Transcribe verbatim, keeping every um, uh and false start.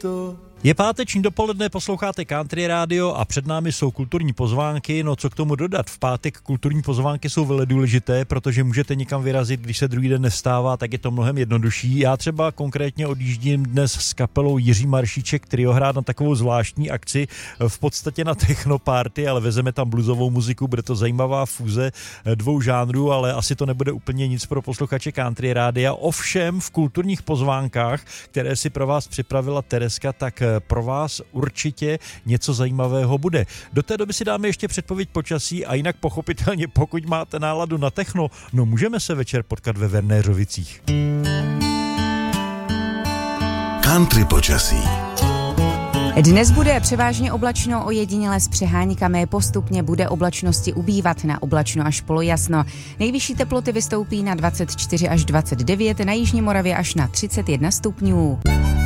to. Je páteční dopoledne, posloucháte Country Radio a před námi jsou kulturní pozvánky. No co k tomu dodat? V pátek kulturní pozvánky jsou velmi důležité, protože můžete nikam vyrazit, když se druhý den nevstává, tak je to mnohem jednodušší. Já třeba konkrétně odjíždím dnes s kapelou Jiří Maršíček Trio hrát na takovou zvláštní akci, v podstatě na technoparty, ale vezeme tam bluesovou muziku, bude to zajímavá fúze dvou žánrů, ale asi to nebude úplně nic pro posluchače Country Rádia. Ovšem v kulturních pozvánkách, které si pro vás připravila Tereska, tak pro vás určitě něco zajímavého bude. Do té doby si dáme ještě předpověď počasí a jinak pochopitelně, pokud máte náladu na techno, no můžeme se večer potkat ve Wernéřovicích. Country počasí. Dnes bude převážně oblačno, ojediněle s přeháňkami, postupně bude oblačnosti ubývat, na oblačno až polojasno. Nejvyšší teploty vystoupí na dvacet čtyři až dvacet devět, na jižní Moravě až na třicet jedna stupňů.